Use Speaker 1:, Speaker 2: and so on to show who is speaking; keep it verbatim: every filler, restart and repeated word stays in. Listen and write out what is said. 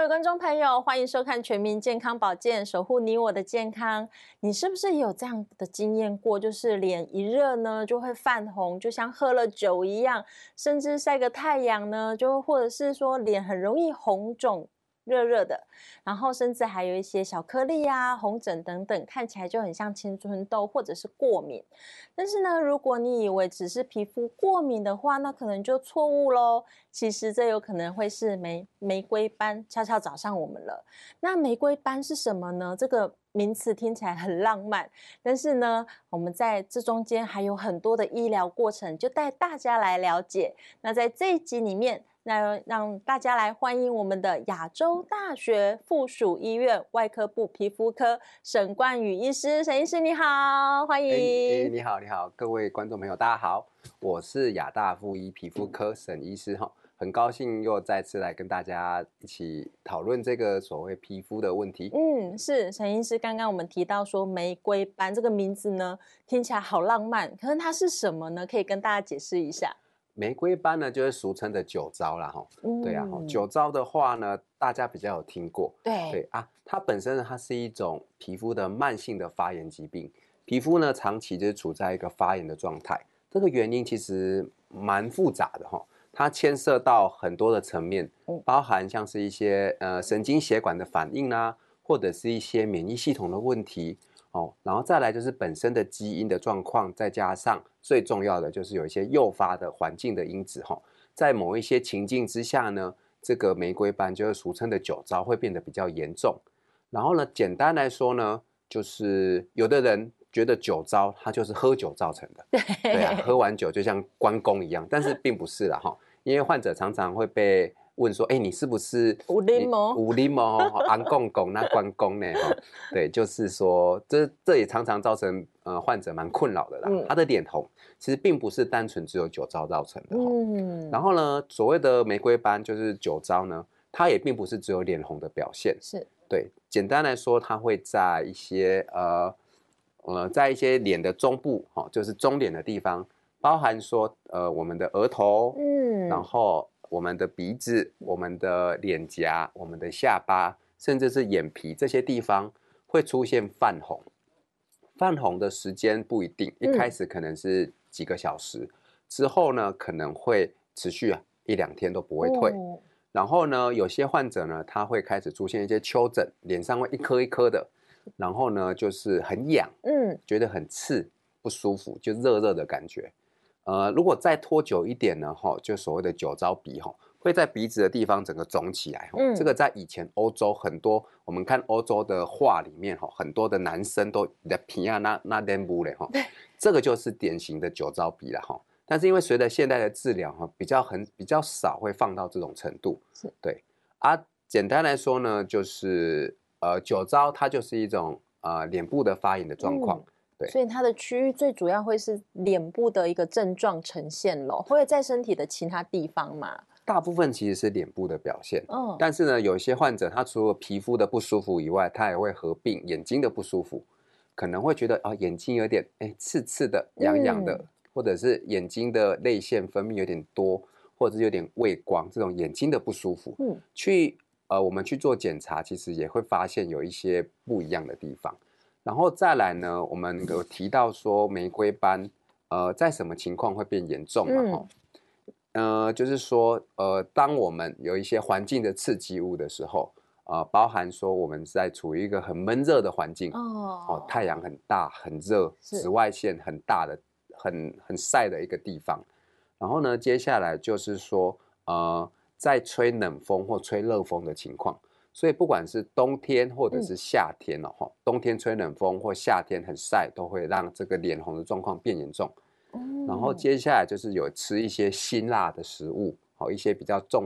Speaker 1: 各位观众朋友，欢迎收看全民健康保健，守护你我的健康。你是不是也有这样的经验过？就是脸一热呢，就会泛红，就像喝了酒一样，甚至晒个太阳呢，就或者是说脸很容易红肿。热热的，然后甚至还有一些小颗粒啊、红疹等等，看起来就很像青春痘或者是过敏。但是呢，如果你以为只是皮肤过敏的话，那可能就错误咯。其实这有可能会是玫玫瑰斑悄悄找上我们了。那玫瑰斑是什么呢？这个名词听起来很浪漫，但是呢，我们在这中间还有很多的医疗过程，就带大家来了解。那在这一集里面，那让大家来欢迎我们的亚洲大学附属医院外科部皮肤科沈冠宇医师。沈医师你好，欢迎。
Speaker 2: 欸欸、你好，你好，各位观众朋友，大家好，我是亚大附医皮肤科沈医师哈，很高兴又再次来跟大家一起讨论这个所谓皮肤的问题。
Speaker 1: 嗯，是沈医师，刚刚我们提到说玫瑰斑这个名字呢，听起来好浪漫，可是它是什么呢？可以跟大家解释一下。
Speaker 2: 玫瑰斑呢，就是俗称的酒糟啦，哈、嗯，对啊，酒糟的话呢，大家比较有听过，
Speaker 1: 对
Speaker 2: 对啊，它本身呢，它是一种皮肤的慢性的发炎疾病，皮肤呢长期就是处在一个发炎的状态，这个原因其实蛮复杂的哈，它牵涉到很多的层面，包含像是一些呃神经血管的反应啦、啊，或者是一些免疫系统的问题。哦，然后再来就是本身的基因的状况，再加上最重要的就是有一些诱发的环境的因子哈、哦，在某一些情境之下呢，这个玫瑰斑就是俗称的酒糟会变得比较严重。然后呢，简单来说呢，就是有的人觉得酒糟它就是喝酒造成的，对对啊，喝完酒就像关公一样，但是并不是啦哈，因为患者常常会被问说，哎，你是不是
Speaker 1: 有啉吗？
Speaker 2: 有啉吗？安公公那关公呢？对，就是说，这这也常常造成呃患者蛮困扰的啦。嗯、他的脸红其实并不是单纯只有酒糟造成的。嗯，然后呢，所谓的玫瑰斑就是酒糟呢，它也并不是只有脸红的表现。
Speaker 1: 是，
Speaker 2: 对，简单来说，它会在一些呃呃在一些脸的中部，哈、哦，就是中脸的地方，包含说呃我们的额头，嗯，然后我们的鼻子、我们的脸颊、我们的下巴，甚至是眼皮这些地方会出现泛红。泛红的时间不一定，一开始可能是几个小时，嗯、之后呢可能会持续一两天都不会退。哦、然后呢，有些患者呢，他会开始出现一些丘疹，脸上会一颗一颗的，然后呢就是很痒，嗯，觉得很刺，不舒服，就热热的感觉。呃，如果再拖久一点呢，哈，就所谓的酒糟鼻，哈，会在鼻子的地方整个肿起来，嗯，这个在以前欧洲很多，我们看欧洲的画里面，哈，很多的男生都的皮啊那那脸部嘞，哈，这个就是典型的酒糟鼻了，哈。但是因为随着现代的治疗，哈，比较很比较少会放到这种程度，是对啊。简单来说呢，就是呃酒糟它就是一种呃脸部的发炎的状况。嗯，
Speaker 1: 所以它的区域最主要会是脸部的一个症状呈现咯，会在身体的其他地方嘛？
Speaker 2: 大部分其实是脸部的表现，嗯，但是呢，有些患者他除了皮肤的不舒服以外，他也会合并眼睛的不舒服，可能会觉得啊、哦、眼睛有点哎刺刺的、痒痒的，嗯、或者是眼睛的泪腺分泌有点多，或者是有点畏光，这种眼睛的不舒服，嗯，去呃我们去做检查，其实也会发现有一些不一样的地方。然后再来呢，我们有提到说玫瑰斑，呃，在什么情况会变严重嘛？哈、嗯，呃，就是说，呃，当我们有一些环境的刺激物的时候，呃，包含说我们在处于一个很闷热的环境，哦，哦，太阳很大、很热，紫外线很大的、很很晒的一个地方。然后呢，接下来就是说，呃，在吹冷风或吹热风的情况。所以不管是冬天或者是夏天哦，嗯、冬天吹冷风或夏天很晒，都会让这个脸红的状况变严重。嗯、然后接下来就是有吃一些辛辣的食物，好一些比较重